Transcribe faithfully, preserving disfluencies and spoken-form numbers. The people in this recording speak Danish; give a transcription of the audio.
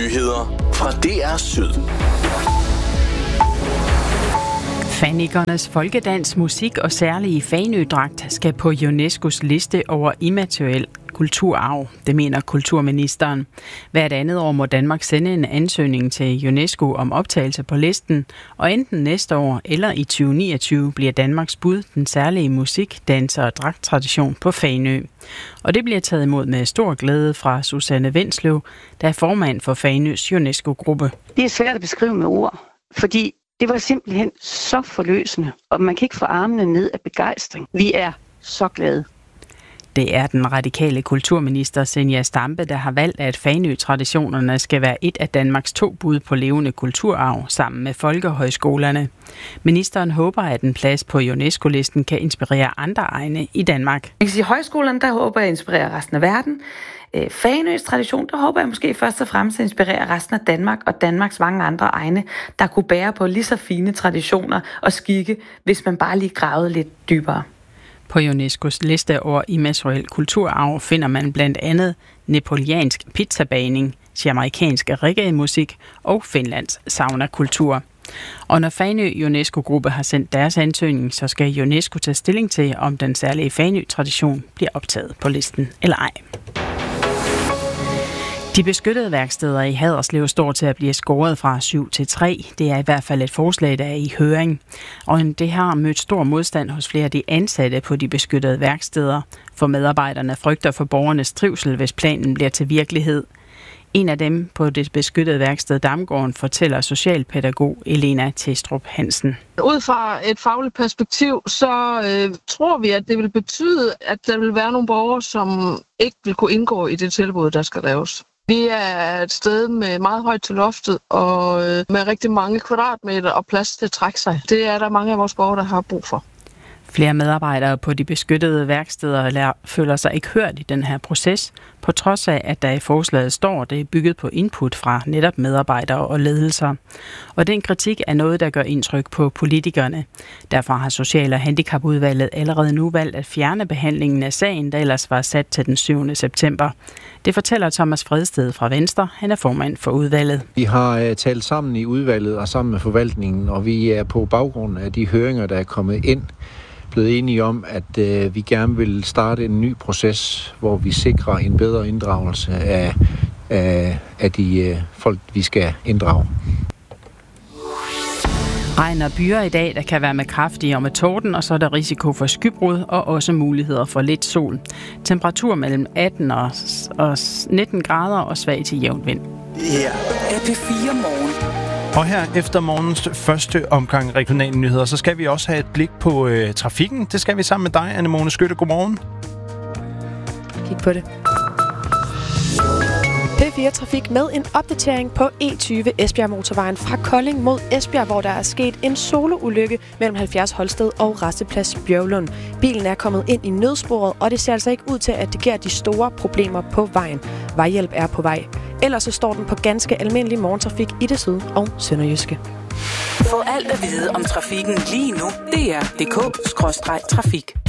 Nyheder fra D R Syd. Fanikernes folkedans, musik og særlige Fanø-dragt skal på UNESCO's liste over immateriel kulturarv, det mener kulturministeren. Hvert andet år må Danmark sende en ansøgning til UNESCO om optagelse på listen, og enten næste år eller i tyve niogtyve bliver Danmarks bud den særlige musik, dans og dragttradition på Fanø. Og det bliver taget imod med stor glæde fra Susanne Wensløv, der er formand for Fanøs UNESCO-gruppe. Det er svært at beskrive med ord, fordi det var simpelthen så forløsende, og man kan ikke få armene ned af begejstring. Vi er så glade. Det er den radikale kulturminister Zenia Stampe, der har valgt, at Fanø-traditionerne skal være et af Danmarks to bud på levende kulturarv sammen med folkehøjskolerne. Ministeren håber, at en plads på UNESCO-listen kan inspirere andre egne i Danmark. Jeg kan sige, højskolerne, der håber jeg at inspirere resten af verden. Fanøs tradition, der håber jeg måske først og fremmest at inspirere resten af Danmark og Danmarks mange andre egne, der kunne bære på lige så fine traditioner og skikke, hvis man bare lige gravede lidt dybere. På UNESCO's liste over immateriel kulturarv finder man blandt andet neapolitansk pizzabagning, jamaikansk reggae-musik og Finlands saunakultur. Og når Fanø UNESCO-gruppe har sendt deres ansøgning, så skal UNESCO tage stilling til, om den særlige Fanø-tradition bliver optaget på listen eller ej. De beskyttede værksteder i Haderslev står til at blive skåret fra syv til tre. Det er i hvert fald et forslag, der er i høring. Og det har mødt stor modstand hos flere af de ansatte på de beskyttede værksteder. For medarbejderne frygter for borgernes trivsel, hvis planen bliver til virkelighed. En af dem på det beskyttede værksted Damgården fortæller socialpædagog Elena Testrup Hansen. Ud fra et fagligt perspektiv, så øh, tror vi, at det vil betyde, at der vil være nogle borgere, som ikke vil kunne indgå i det tilbud, der skal laves. Vi er et sted med meget højt til loftet og øh, med rigtig mange kvadratmeter og plads til at trække sig. Det er der mange af vores borgere, der har brug for. Flere medarbejdere på de beskyttede værksteder føler sig ikke hørt i den her proces, på trods af, at der i forslaget står, at det er bygget på input fra netop medarbejdere og ledelser. Og den kritik er noget, der gør indtryk på politikerne. Derfor har Social- og Handicapudvalget allerede nu valgt at fjerne behandlingen af sagen, der ellers var sat til den syvende september. Det fortæller Thomas Fredsted fra Venstre. Han er formand for udvalget. Vi har talt sammen i udvalget og sammen med forvaltningen, og vi er på baggrund af de høringer, der er kommet ind, blevet enige om, at øh, vi gerne vil starte en ny proces, hvor vi sikrer en bedre inddragelse af, af, af de øh, folk, vi skal inddrage. Regn og byer i dag, der kan være med kraftige og med torden, og så er der risiko for skybrud og også muligheder for lidt sol. Temperatur mellem atten og, og nitten grader og svag til jævn vind. Ja, er P fire morgen. Og her efter morgens første omgang regionale nyheder, så skal vi også have et blik på øh, trafikken. Det skal vi sammen med dig, Anne-Mone Skytte. Godmorgen. Kig på det. P fire Trafik med en opdatering på E tyve Esbjerg Motorvejen fra Kolding mod Esbjerg, hvor der er sket en soloulykke mellem halvfjerds Holsted og Rasteplads Bjørlund. Bilen er kommet ind i nødsporet, og det ser altså ikke ud til, at det giver de store problemer på vejen. Vejhjælp er på vej. Ellers så står den på ganske almindelig morgentrafik i det syd- og sønderjyske. Få alt at vide om trafikken lige nu. D R punktum d k skråstreg trafik.